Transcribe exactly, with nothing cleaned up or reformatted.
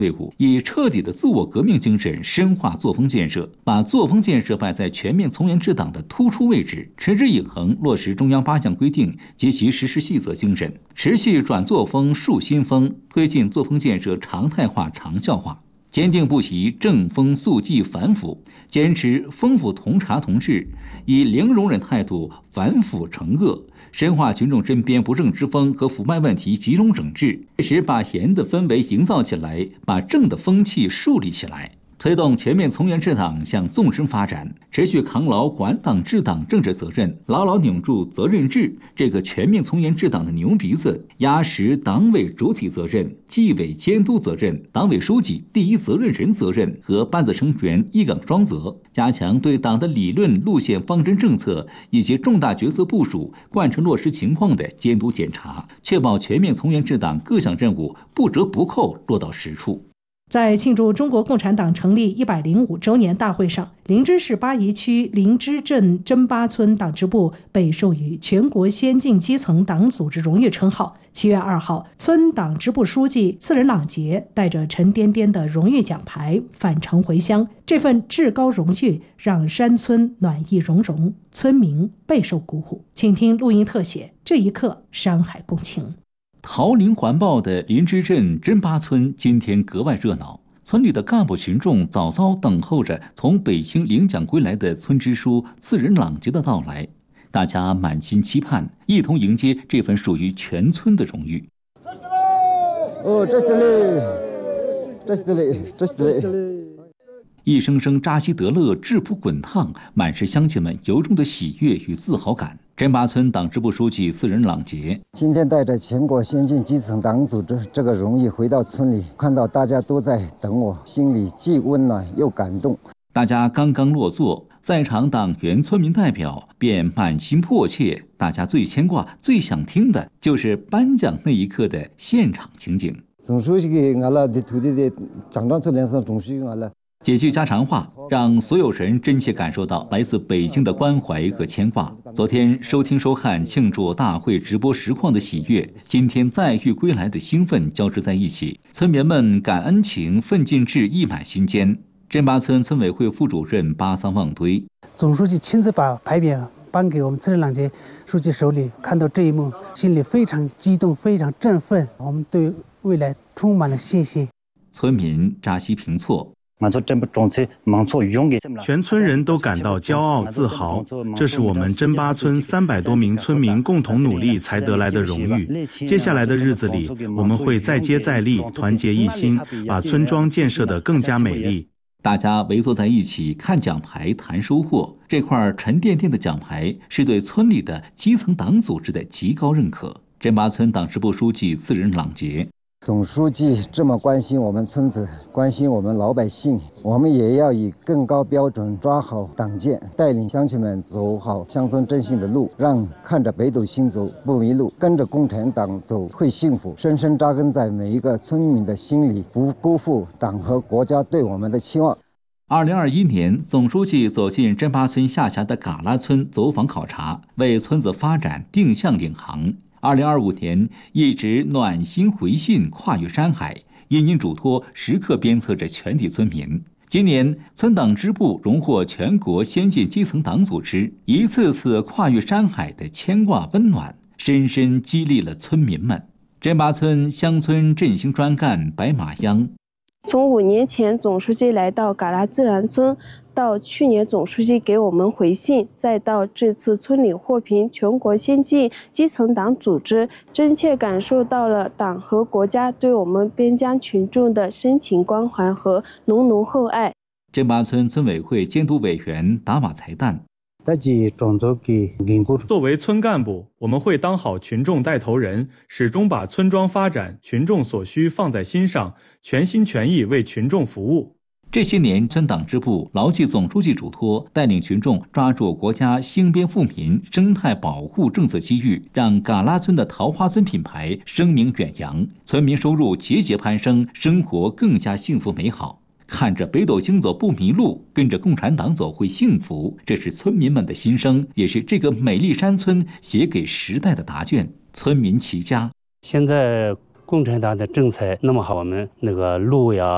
队伍以彻底的自我革命精神深化作风建设，把作风建设摆在全面从严治党的突出位置，持之以恒落实中央八项规定及其实施细则精神，持续转作风树新风，推进作风建设常态化长效化。坚定不移正风肃纪反腐，坚持风腐同查同治，以零容忍态度反腐惩恶，深化群众身边不正之风和腐败问题集中整治，切实把严的氛围营造起来，把正的风气树立起来。推动全面从严治党向纵深发展，持续扛牢管党治党政治责任，牢牢拧住责任制这个全面从严治党的牛鼻子，压实党委主体责任、纪委监督责任、党委书记第一责任人责任和班子成员一岗双责，加强对党的理论、路线、方针政策以及重大决策部署贯彻落实情况的监督检查，确保全面从严治党各项任务不折不扣落到实处。 在庆祝中国共产党成立一百零五周年大会上，灵芝市巴宜区灵芝镇真巴村党支部被授予全国先进基层党组织荣誉称号。七月二号，村党支部书记次仁朗杰带着沉甸甸的荣誉奖牌返程回乡，这份至高荣誉让山村暖意融融，村民备受鼓舞。请听录音特写，这一刻山海共情。 桃林环抱的灵芝镇真巴村今天格外热闹，村里的干部群众早早等候着从北京领奖归来的村支书次仁朗杰的到来，大家满心期盼，一同迎接这份属于全村的荣誉。 哦，这是嘞，这是嘞，这是嘞。 一声声扎西德勒质朴滚烫，满是乡亲们由衷的喜悦与自豪感。真巴村党支部书记次仁朗杰今天带着全国先进基层党组织这个荣誉回到村里，看到大家都在等我，心里既温暖又感动。 大家刚刚落座，在场党员村民代表便满心迫切，大家最牵挂最想听的就是颁奖那一刻的现场情景。 总书记给俺了的土地的奖状出来上，总书记俺了几句家常话，让所有人真切感受到来自北京的关怀和牵挂。昨天收听收看庆祝大会直播实况的喜悦，今天再遇归来的兴奋交织在一起，村民们感恩情、奋进志溢满心间。真巴村村委会副主任巴桑旺堆， 总书记亲自把牌匾颁给我们次仁朗杰书记手里，看到这一幕，心里非常激动，非常振奋，我们对未来充满了信心。 村民扎西平措。 全村人都感到骄傲自豪，这是我们真巴村三百多名村民共同努力才得来的荣誉。接下来的日子里，我们会再接再厉，团结一心，把村庄建设得更加美丽。 大家围坐在一起看奖牌谈收获，这块沉甸甸的奖牌是对村里的基层党组织的极高认可。真巴村党支部书记次仁朗杰， 总书记这么关心我们村子，关心我们老百姓，我们也要以更高标准抓好党建，带领乡亲们走好乡村振兴的路，让看着北斗星走不迷路，跟着共产党走会幸福，深深扎根在每一个村民的心里，不辜负党和国家对我们的期望。 二零二一年，总书记走进真巴村下辖的嘎拉村走访考察，为村子发展定向领航。二零二五年，一直暖心回信跨越山海，殷殷嘱托时刻鞭策着全体村民。今年，村党支部荣获全国先进基层党组织，一次次跨越山海的牵挂温暖，深深激励了村民们。真巴村乡村振兴专干白马央。 从五年前总书记来到嘎拉自然村，到去年总书记给我们回信，再到这次村里获评全国先进基层党组织，真切感受到了党和国家对我们边疆群众的深情关怀和浓浓厚爱。 真巴村村委会监督委员达瓦才旦， 作为村干部，我们会当好群众带头人，始终把村庄发展、群众所需放在心上，全心全意为群众服务。 这些年，村党支部牢记总书记嘱托，带领群众抓住国家兴边富民、生态保护政策机遇，让嘎拉村的桃花村品牌声名远扬，村民收入节节攀升，生活更加幸福美好。看着北斗星走不迷路，跟着共产党走会幸福，这是村民们的心声，也是这个美丽山村写给时代的答卷。村民齐家。 现在共产党的政策那么好，我们那个路呀、